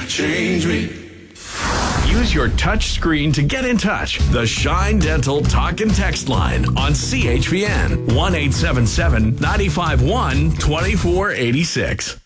change me. Use your touch screen to get in touch. The Shine Dental Talk and Text line on CHPN 1-877-951-2486.